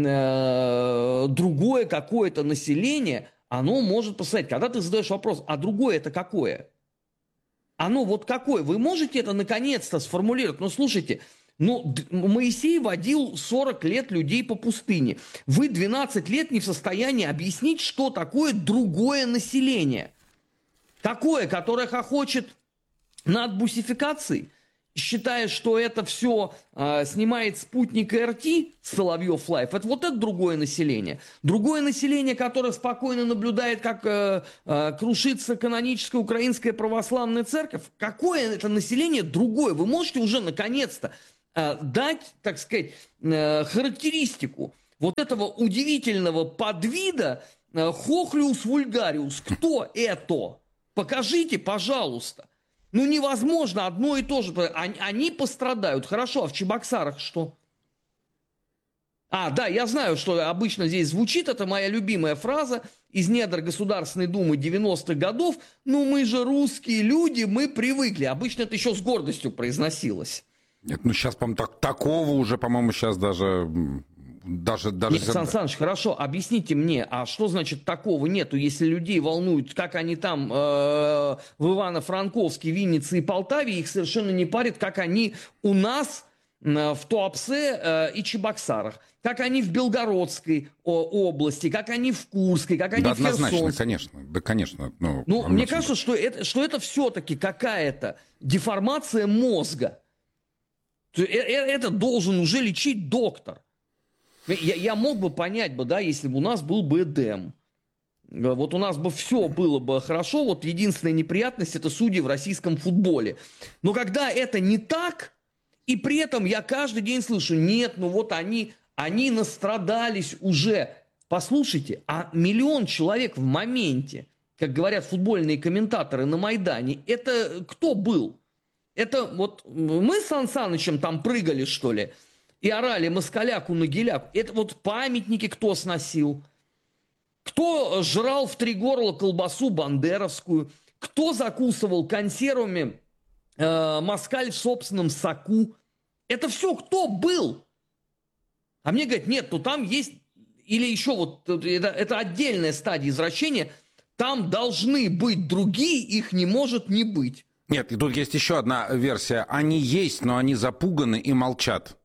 э, другое какое-то население, оно может посмотреть. Когда ты задаешь вопрос, а другое это какое? Оно вот какое? Вы можете это наконец-то сформулировать? Ну, слушайте, ну, Моисей водил сорок лет людей по пустыне. Вы двенадцать лет не в состоянии объяснить, что такое другое население. Такое, которое хохочет над бусификацией, считая, что это все э, снимает спутник эр ти, Соловьев Лайф, это вот это другое население. Другое население, которое спокойно наблюдает, как э, э, крушится каноническая украинская православная церковь. Какое это население другое? Вы можете уже наконец-то э, дать, так сказать, э, характеристику вот этого удивительного подвида э, хохлиус вульгариус. Кто это? Покажите, пожалуйста. Ну, невозможно одно и то же. Они, они пострадают. Хорошо, а в Чебоксарах что? А, да, я знаю, что обычно здесь звучит. Это моя любимая фраза из недр Государственной Думы девяностых годов. Ну, мы же русские люди, мы привыкли. Обычно это еще с гордостью произносилось. Нет, ну, сейчас, по-моему, так, такого уже, по-моему, сейчас даже... Даже, даже... Нет, Сан Саныч, хорошо, объясните мне, а что значит такого нету, если людей волнует, как они там э, в Ивано-Франковске, Виннице и Полтаве, их совершенно не парит, как они у нас э, в Туапсе э, и Чебоксарах, как они в Белгородской о, области, как они в Курской, как они да, в Херсонской. однозначно, конечно, да, конечно. Ну, ну мне кажется, что это, что это все-таки какая-то деформация мозга. Это должен уже лечить доктор. Я, я мог бы понять бы, да, если бы у нас был бы Эдем. Вот у нас бы все было бы хорошо. Вот единственная неприятность – это судьи в российском футболе. Но когда это не так, и при этом я каждый день слышу, нет, ну вот они, они настрадались уже. Послушайте, а миллион человек в моменте, как говорят футбольные комментаторы на Майдане, это кто был? Это вот мы с Сан Санычем там прыгали, что ли? И орали москаляку на геляку. Это вот памятники кто сносил? Кто жрал в три горла колбасу бандеровскую? Кто закусывал консервами э, москаль в собственном соку? Это все кто был? А мне говорят, нет, ну там есть... Или еще вот, это, это отдельная стадия извращения. Там должны быть другие, их не может не быть. Нет, и тут есть еще одна версия. Они есть, но они запуганы и молчат.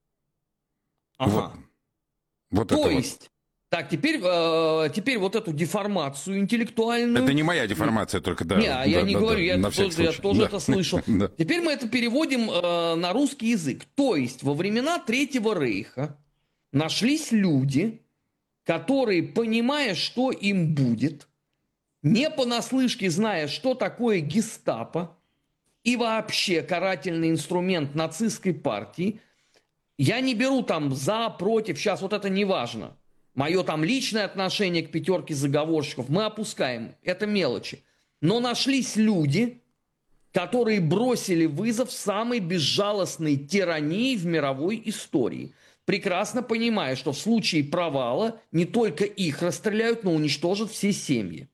Ага. Вот, вот То это есть, вот. Так, теперь, э, теперь вот эту деформацию интеллектуальную... Это не моя деформация, только да. Не, да, я да, не да, говорю, да, я, на тоже, я тоже да. это слышал. Да. Теперь мы это переводим э, на русский язык. То есть, во времена Третьего Рейха нашлись люди, которые, понимая, что им будет, не понаслышке зная, что такое гестапо и вообще карательный инструмент нацистской партии, я не беру там за, против, сейчас вот это не важно. Мое там личное отношение к пятерке заговорщиков мы опускаем, это мелочи. Но нашлись люди, которые бросили вызов самой безжалостной тирании в мировой истории, прекрасно понимая, что в случае провала не только их расстреляют, но уничтожат все семьи.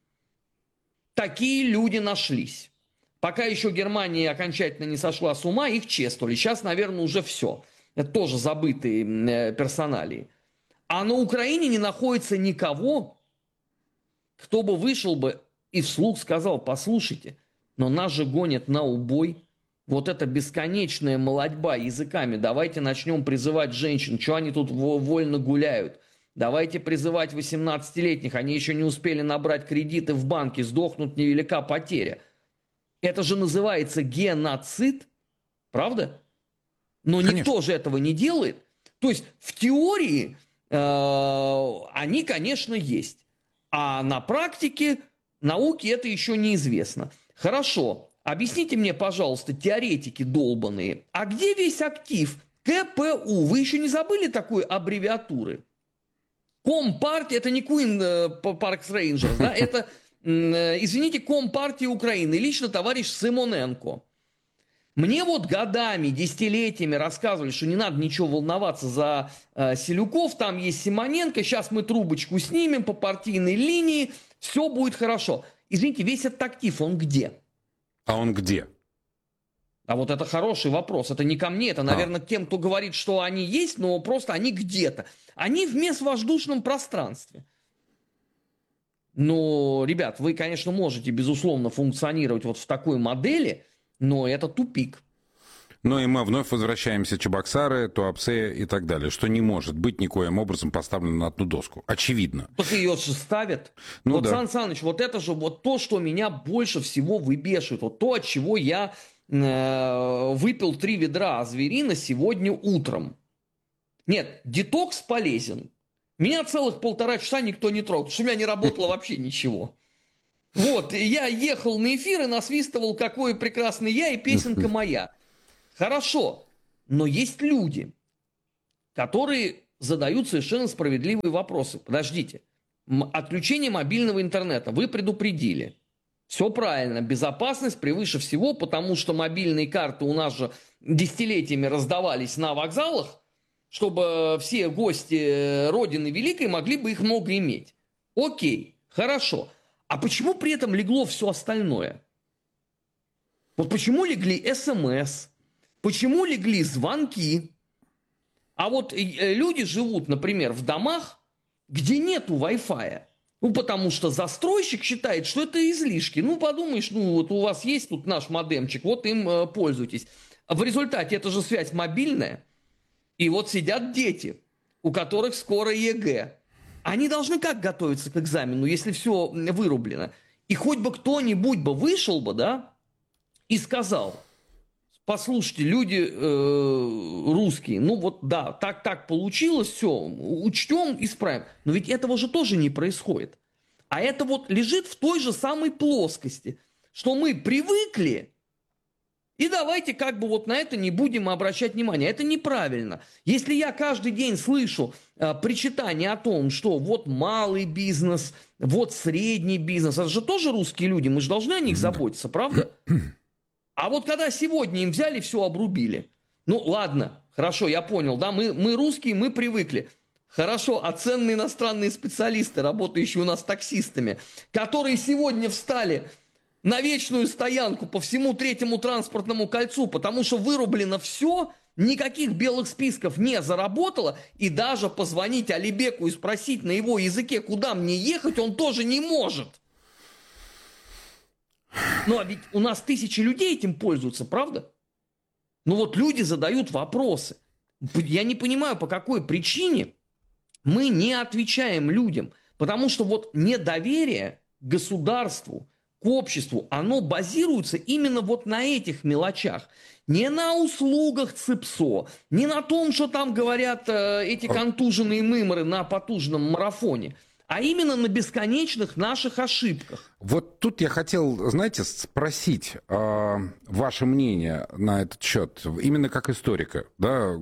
Такие люди нашлись. Пока еще Германия окончательно не сошла с ума, их чествовали. Сейчас, наверное, уже все. Это тоже забытые персоналии. А на Украине не находится никого, кто бы вышел бы и вслух сказал, послушайте, но нас же гонят на убой. Вот эта бесконечная молодьба языками. Давайте начнем призывать женщин. Что они тут вольно гуляют? Давайте призывать восемнадцатилетних. Они еще не успели набрать кредиты в банке. Сдохнут, невелика потеря. Это же называется геноцид. Правда? Но Конечно. Никто же этого не делает. То есть в теории э, они, конечно, есть. А на практике науки это еще неизвестно. Хорошо. Объясните мне, пожалуйста, теоретики долбаные, а где весь актив ка пэ у? Вы еще не забыли такой аббревиатуры? Компартия, это не Queen Park Rangers, да? Это, извините, Компартия Украины, лично товарищ Симоненко. Мне вот годами, десятилетиями рассказывали, что не надо ничего волноваться за э, Селюков, там есть Симоненко, сейчас мы трубочку снимем по партийной линии, все будет хорошо. Извините, весь этот актив, он где? А он где? А вот это хороший вопрос. Это не ко мне, это, наверное, к тем, кто говорит, что они есть, но просто они где-то. Они в межвоздушном пространстве. Но, ребят, вы, конечно, можете, безусловно, функционировать вот в такой модели, но это тупик. Ну и мы вновь возвращаемся к Чебоксары, Туапсе и так далее, что не может быть никоим образом поставлено на одну доску. Очевидно. Так ее же ставят. Ну, вот, да. Сан Саныч, вот это же вот то, что меня больше всего выбешивает. Вот то, от чего я э, выпил три ведра азверина сегодня утром. Нет, детокс полезен. Меня целых полтора часа никто не трогал, потому что у меня не работало вообще ничего. Вот, и я ехал на эфир и насвистывал «Какой прекрасный я» и «Песенка моя». Хорошо, но есть люди, которые задают совершенно справедливые вопросы. Подождите, отключение мобильного интернета вы предупредили. Все правильно, безопасность превыше всего, потому что мобильные карты у нас же десятилетиями раздавались на вокзалах, чтобы все гости Родины Великой могли бы их много иметь. Окей, хорошо. А почему при этом легло все остальное? Вот почему легли СМС? Почему легли звонки? А вот люди живут, например, в домах, где нету Wi-Fi. Ну, потому что застройщик считает, что это излишки. Ну, подумаешь, ну, вот у вас есть тут наш модемчик, вот им э, пользуйтесь. А в результате это же связь мобильная. И вот сидят дети, у которых скоро ЕГЭ. Они должны как готовиться к экзамену, если все вырублено? И хоть бы кто-нибудь бы вышел бы, да, и сказал: послушайте, люди э, русские, ну вот да, так, так получилось, все, учтем, исправим. Но ведь этого же тоже не происходит. А это вот лежит в той же самой плоскости, что мы привыкли, и давайте как бы вот на это не будем обращать внимания. Это неправильно. Если я каждый день слышу э, причитания о том, что вот малый бизнес, вот средний бизнес, это же тоже русские люди, мы же должны о них заботиться, правда? А вот когда сегодня им взяли, все обрубили. Ну, ладно, хорошо, я понял, да, мы, мы русские, мы привыкли. Хорошо, а ценные иностранные специалисты, работающие у нас таксистами, которые сегодня встали на вечную стоянку по всему третьему транспортному кольцу, потому что вырублено все, никаких белых списков не заработало, и даже позвонить Алибеку и спросить на его языке, куда мне ехать, он тоже не может. Ну, а ведь у нас тысячи людей этим пользуются, правда? Ну, вот люди задают вопросы. Я не понимаю, по какой причине мы не отвечаем людям. Потому что вот недоверие к государству, к обществу, оно базируется именно вот на этих мелочах. Не на услугах ЦИПСО, не на том, что там говорят э, эти контуженные мымры на потужном марафоне, а именно на бесконечных наших ошибках. Вот тут я хотел, знаете, спросить э, ваше мнение на этот счет, именно как историка. Да?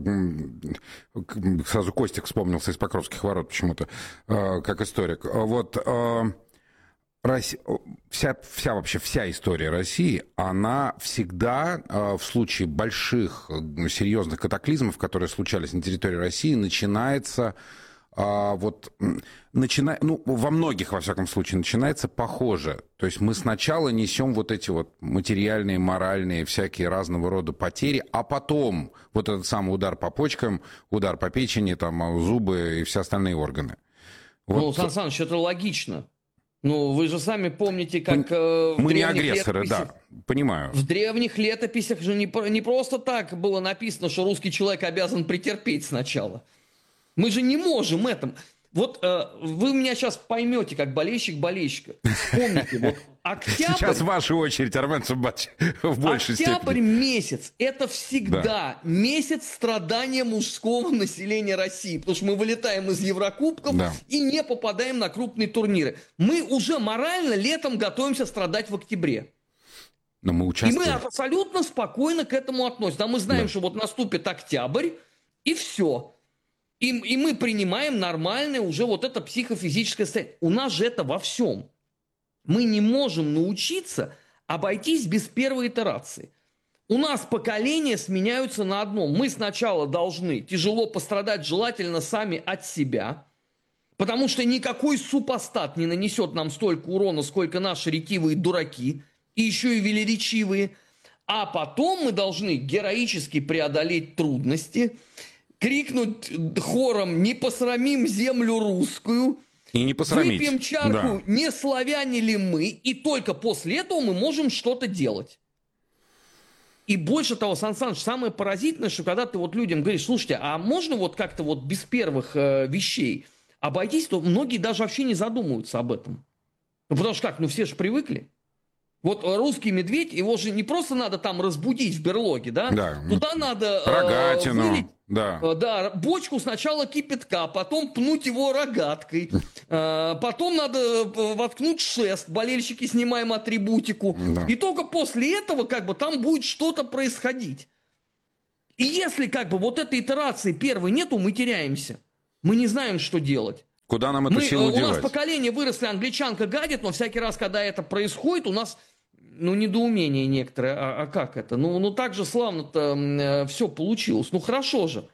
Сразу Костик вспомнился из Покровских ворот почему-то, э, как историк. Вот э, Россия, вся, вся вообще вся история России, она всегда э, в случае больших, серьезных катаклизмов, которые случались на территории России, начинается... А вот начина... ну, во многих, во всяком случае, начинается похоже. То есть мы сначала несем вот эти вот материальные, моральные, всякие разного рода потери, а потом вот этот самый удар по почкам, удар по печени, там, зубы и все остальные органы. Вот. Ну, Сан Саныч, это логично. Ну, вы же сами помните, как... Э, мы не агрессоры, да, понимаю. В древних летописях же не, не просто так было написано, что русский человек обязан претерпеть сначала. Мы же не можем этом. Вот э, вы меня сейчас поймете, как болельщик болельщика. Вспомните, вот октябрь... Сейчас ваша очередь, Армен Сумбач, в большей октябрь степени. месяц – это всегда да. месяц страдания мужского населения России. Потому что мы вылетаем из Еврокубков да. и не попадаем на крупные турниры. Мы уже морально летом готовимся страдать в октябре. Но мы участвуем. И мы абсолютно спокойно к этому относимся. Да, мы знаем, да. что вот наступит октябрь, и все. И, и мы принимаем нормальное уже вот это психофизическое состояние. У нас же это во всем. Мы не можем научиться обойтись без первой итерации. У нас поколения сменяются на одном. Мы сначала должны тяжело пострадать, желательно сами от себя, потому что никакой супостат не нанесет нам столько урона, сколько наши ретивые дураки, и еще и велеречивые. А потом мы должны героически преодолеть трудности, крикнуть хором «Не посрамим землю русскую», и не посрамить. Выпьем чарку, да. Не славяне ли мы, и только после этого мы можем что-то делать. И больше того, Сан Саныч, самое поразительное, что когда ты вот людям говоришь, слушайте, а можно вот как-то вот без первых э, вещей обойтись, то многие даже вообще не задумываются об этом. Ну потому что как, ну все же привыкли. Вот русский медведь, его же не просто надо там разбудить в берлоге, да? Да. Туда надо... Рогатину. Э, вылить, да. э, да, бочку сначала кипятка, потом пнуть его рогаткой. Э, потом надо воткнуть шест, болельщики снимаем атрибутику. Да. И только после этого как бы там будет что-то происходить. И если как бы вот этой итерации первой нету, мы теряемся. Мы не знаем, что делать. Куда нам эту Мы, силу у девать? нас поколение выросли, англичанка гадит, но всякий раз, когда это происходит, у нас, ну, недоумение некоторое. А, а как это? Ну, ну так же славно-то э, все получилось. Ну, хорошо же.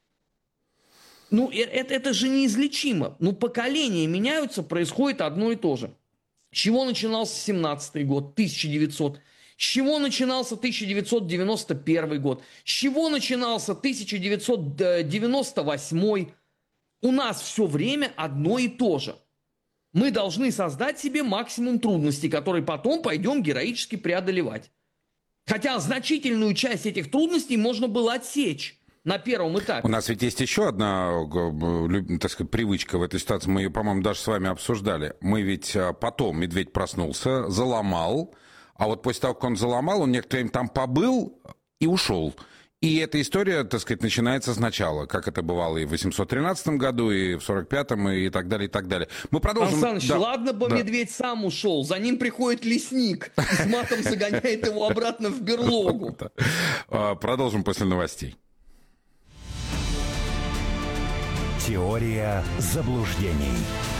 Ну, это, это же неизлечимо. Ну, поколения меняются, происходит одно и то же. С чего начинался семнадцатый год, тысяча девятьсот? С чего начинался тысяча девятьсот девяносто первый год? С чего начинался тысяча девятьсот девяносто восьмой? У нас все время одно и то же. Мы должны создать себе максимум трудностей, которые потом пойдем героически преодолевать. Хотя значительную часть этих трудностей можно было отсечь на первом этапе. У нас ведь есть еще одна, так сказать, привычка в этой ситуации. Мы ее, по-моему, даже с вами обсуждали. Мы ведь потом, медведь проснулся, заломал, а вот после того, как он заломал, он некоторое время там побыл и ушел. И эта история, так сказать, начинается сначала, как это бывало и в восемьсот тринадцатом году, и в сорок пятом, и так далее, и так далее. Мы продолжим... Сан Саныч, да. ладно бы да. медведь сам ушел, за ним приходит лесник, с матом загоняет его обратно в берлогу. Продолжим после новостей. Теория заблуждений.